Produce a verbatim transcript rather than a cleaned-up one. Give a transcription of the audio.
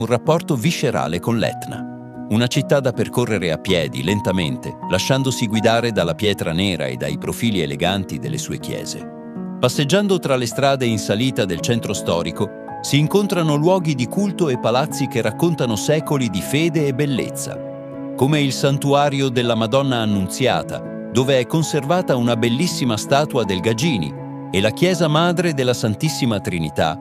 un rapporto viscerale con l'Etna, una città da percorrere a piedi, lentamente, lasciandosi guidare dalla pietra nera e dai profili eleganti delle sue chiese. Passeggiando tra le strade in salita del centro storico, si incontrano luoghi di culto e palazzi che raccontano secoli di fede e bellezza, come il santuario della Madonna Annunziata, dove è conservata una bellissima statua del Gagini, e la chiesa madre della Santissima Trinità,